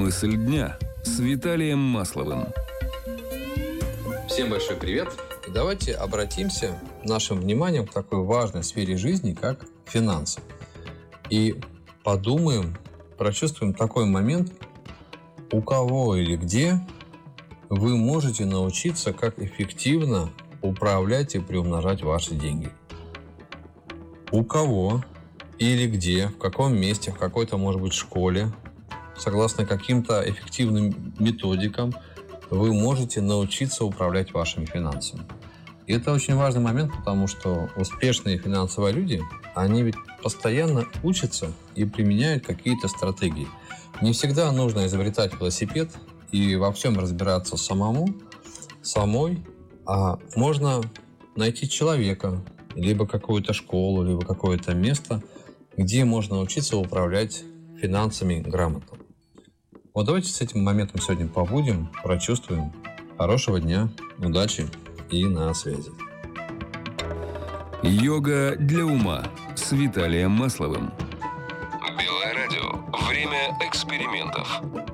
Мысль дня с Виталием Масловым. Всем большой привет! Давайте обратимся нашим вниманием к такой важной сфере жизни, как финансы. И подумаем, прочувствуем такой момент, у кого или где вы можете научиться, как эффективно управлять и приумножать ваши деньги. У кого или где, в каком месте, в какой-то, может быть, школе, согласно каким-то эффективным методикам, вы можете научиться управлять вашими финансами. И это очень важный момент, потому что успешные финансовые люди, они ведь постоянно учатся и применяют какие-то стратегии. Не всегда нужно изобретать велосипед и во всем разбираться самой, а можно найти человека, либо какую-то школу, либо какое-то место, где можно учиться управлять финансами грамотно. Вот давайте с этим моментом сегодня побудем, прочувствуем. Хорошего дня, удачи и на связи. Йога для ума с Виталием Масловым. Белое радио. Время экспериментов.